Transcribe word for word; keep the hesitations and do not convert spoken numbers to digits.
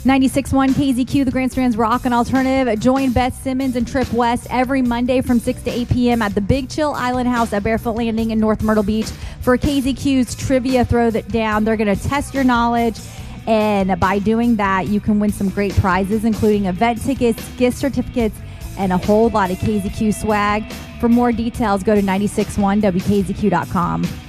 ninety-six point one K Z Q, the Grandstand's Rock and Alternative. Join Beth Simmons and Trip West every Monday from six to eight p.m. at the Big Chill Island House at Barefoot Landing in North Myrtle Beach for K Z Q's Trivia Throw That Down. They're going to test your knowledge, and by doing that, you can win some great prizes, including event tickets, gift certificates, and a whole lot of K Z Q swag. For more details, go to nine six one W K Z Q dot com.